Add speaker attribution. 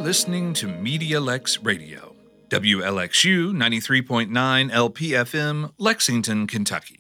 Speaker 1: listening to Media Lex Radio, WLXU 93.9 LPFM, Lexington, Kentucky.